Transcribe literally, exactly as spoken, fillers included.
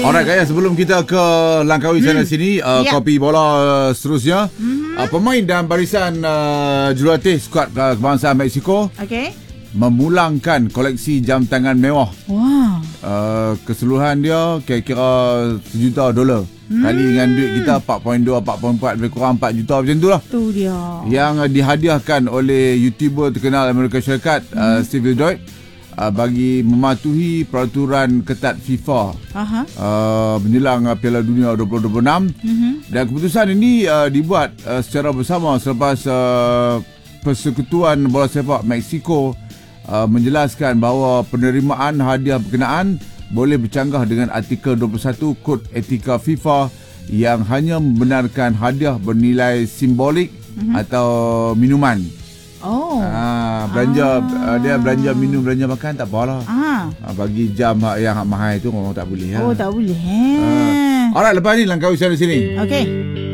Alright guys, sebelum kita ke langkawi sana hmm. sini uh, yeah. kopi bola uh, seterusnya mm-hmm. uh, pemain dan barisan uh, jurulatih skuad uh, kebangsaan Mexico okay. memulangkan koleksi jam tangan mewah. Wow. Uh, keseluruhan dia kira-kira sejuta dolar. Hmm. Kali dengan duit kita empat perpuluhan dua, empat perpuluhan empat, lebih kurang empat juta macam tu lah. Tu dia. Yang uh, dihadiahkan oleh YouTuber terkenal Amerika Syarikat, hmm. uh, Steve Lloyd, uh, bagi mematuhi peraturan ketat FIFA uh-huh. uh, menjelang uh, Piala Dunia dua ribu dua puluh enam. Hmm. Dan keputusan ini uh, dibuat uh, secara bersama selepas uh, Persekutuan Bola Sepak Mexico uh, menjelaskan bahawa penerimaan hadiah berkenaan boleh bercanggah dengan artikel dua puluh satu Kod Etika FIFA yang hanya membenarkan hadiah bernilai simbolik mm-hmm. atau minuman. Oh. Ha, belanja ah. dia belanja minum, belanja makan tak apalah. Ah. Ha, bagi jam yang mahal itu orang tak boleh. Oh, ha. tak boleh. Ha. Alright, lepas ni langkawi sana sini. Okey.